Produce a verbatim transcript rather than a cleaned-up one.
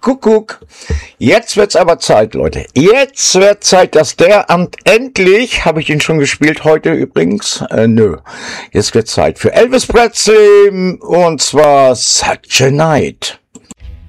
Kuckuck. Jetzt wird's aber Zeit, Leute. Jetzt wird Zeit, dass der und endlich, habe ich ihn schon gespielt heute übrigens? Äh, nö. Jetzt wird Zeit für Elvis Presley und zwar Such a Night.